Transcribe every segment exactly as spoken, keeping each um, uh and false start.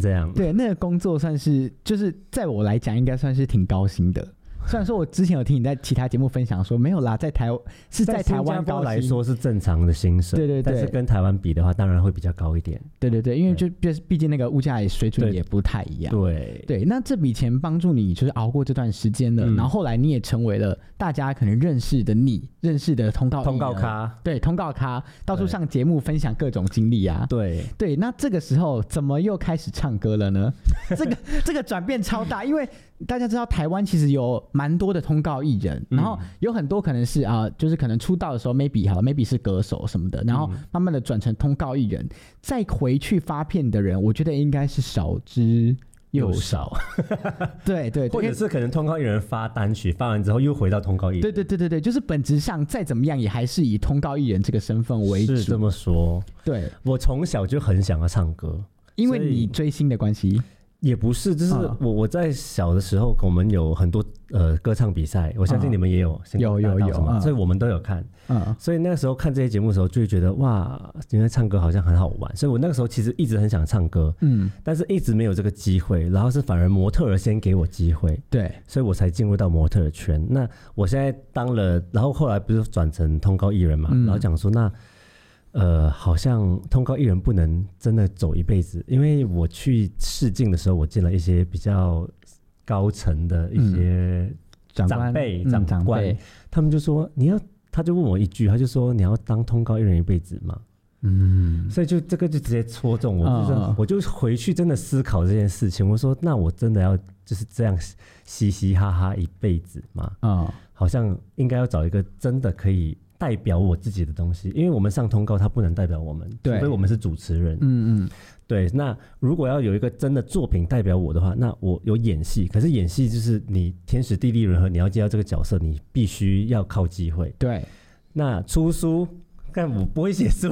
这样。 对，那个工作算是就是在我来讲应该算是挺高薪的。虽然说我之前有听你在其他节目分享说没有啦，在台是在台湾高薪来说是正常的薪水， 对对对， 但是跟台湾比的话，当然会比较高一点。 对对对，因为就毕竟那个物价也水准也不太一样。 对对，那这笔钱帮助你就是熬过这段时间了，嗯、然后后来你也成为了大家可能认识的你认识的通告通告咖， 对，通告咖到处上节目分享各种经历啊。 对对，那这个时候怎么又开始唱歌了呢？这个这个转变超大，因为大家知道台湾其实有蛮多的通告艺人，然后有很多可能是啊、呃，就是可能出道的时候 maybe 好了 maybe 是歌手什么的，然后慢慢的转成通告艺人，再回去发片的人，我觉得应该是少之又少。对对， 或者是可能通告艺人发单曲，发完之后又回到通告艺人。 对对对对对，就是本质上再怎么样也还是以通告艺人这个身份为主。 是这么说。 对， 我从小就很想要唱歌， 因为你追星的关系。 也不是，就是我我在小的时候，我们有很多呃歌唱比赛，我相信你们也有， 嗯、有有有， 嗯、所以我们都有看。嗯，所以那个时候看这些节目的时候，就会觉得哇，原来唱歌好像很好玩。所以我那个时候其实一直很想唱歌，嗯，但是一直没有这个机会。然后是反而模特儿先给我机会， 对， 所以我才进入到模特儿圈。那我现在当了，然后后来不是转成通告艺人嘛，嗯、然后讲说那。呃，好像通告艺人不能真的走一辈子，因为我去试镜的时候，我见了一些比较高层的一些长辈、嗯、长官、嗯，他们就说你要，他就问我一句，他就说你要当通告艺人一辈子吗？嗯，所以就这个就直接戳中我，就是、嗯、我就回去真的思考这件事情。我说，那我真的要就是这样嘻嘻哈哈一辈子吗？嗯，好像应该要找一个真的可以。代表我自己的东西，因为我们上通告，它不能代表我们，除非我们是主持人。嗯嗯，对。那如果要有一个真的作品代表我的话，那我有演戏，可是演戏就是你天时地利人和，你要接到这个角色，你必须要靠机会。对。那出书。但我不会写书。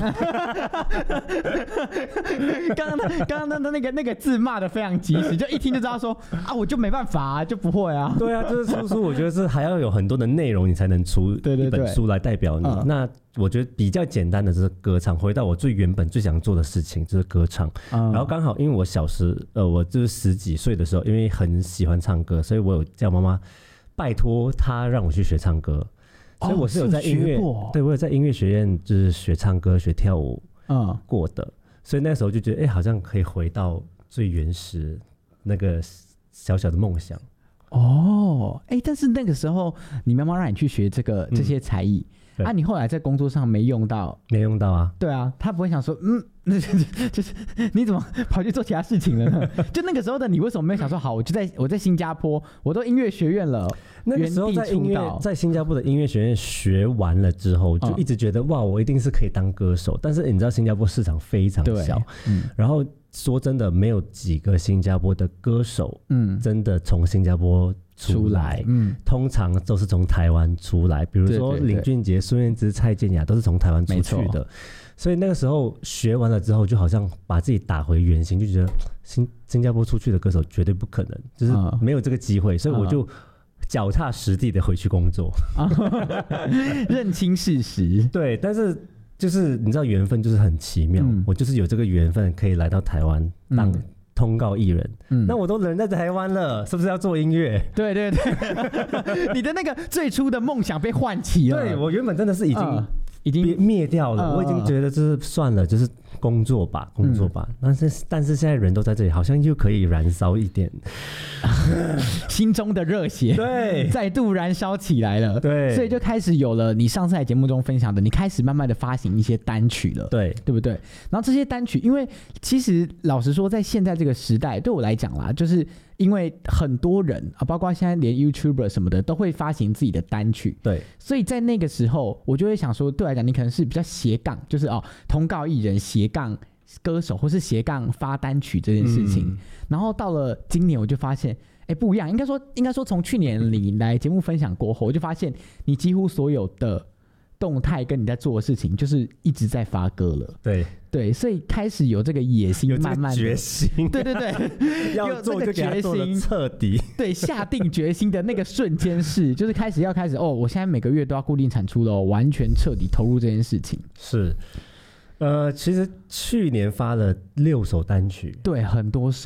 刚刚他刚刚他那个那个字骂的非常及时，就一听就知道说啊，我就没办法啊，就不会啊。 对啊，就是出书，我觉得是还要有很多的内容，你才能出一本书来代表你。对对对，那我觉得比较简单的就是歌唱，回到我最原本最想做的事情就是歌唱。嗯、然后刚好因为我小时呃，我就是十几岁的时候，因为很喜欢唱歌，所以我有叫妈妈拜托她让我去学唱歌。所以我是有在音乐，哦、对我有在音乐学院就是学唱歌、学跳舞，嗯，过的。所以那时候就觉得，哎、欸，好像可以回到最原始那个小小的梦想。 哦，哎、欸，但是那个时候你妈妈让你去学这个这些才艺，嗯、啊，你后来在工作上没用到， 没用到啊？ 对啊，她不会想说，嗯。就是你怎么跑去做其他事情了呢？就那个时候的你为什么没有想说好，我就在我在新加坡，我都音乐学院了， 那个时候在音乐在新加坡的音乐学院学完了之后，就一直觉得、嗯、哇，我一定是可以当歌手。但是你知道新加坡市场非常小，嗯、然后说真的，没有几个新加坡的歌手，嗯，真的从新加坡出来，嗯，通常都是从台湾出来，比如说林俊杰、孙燕姿、蔡健雅都是从台湾出去的。所以那个时候学完了之后，就好像把自己打回原形，就觉得新新加坡出去的歌手绝对不可能，就是没有这个机会，所以我就脚踏实地的回去工作， 认清事实。 对，但是就是你知道缘分就是很奇妙，嗯、我就是有这个缘分可以来到台湾当通告艺人，嗯、那我都人在台湾了，是不是要做音乐？ 对对对，你的那个最初的梦想被唤起了。 对，我原本真的是已经。嗯已经灭掉了，呃、我已经觉得就是算了，就是工作吧，工作吧。嗯、但是但是现在人都在这里，好像又可以燃烧一点心中的热血， 对， 再度燃烧起来了。 对， 所以就开始有了你上次在节目中分享的，你开始慢慢的发行一些单曲了， 对， 对不对？然后这些单曲，因为其实老实说，在现在这个时代，对我来讲啦，就是因为很多人啊，包括现在连 YouTuber 什么的，都会发行自己的单曲， 对， 所以在那个时候，我就会想说，对我来讲，你可能是比较斜杠，就是哦，通告艺人斜杠歌手，或是斜杠发单曲这件事情。嗯、然后到了今年，我就发现，哎，不一样。应该说，应该说，从去年你来节目分享过后，我就发现你几乎所有的动态跟你在做的事情，就是一直在发歌了。 对对，所以开始有这个野心，慢慢的决心， 对对对， 要做就给他做得彻底。 对，下定决心的那个瞬间是，就是开始要开始哦，我现在每个月都要固定产出了、哦，完全彻底投入这件事情。 是，呃，其实去年发了六首单曲， 对，很多首。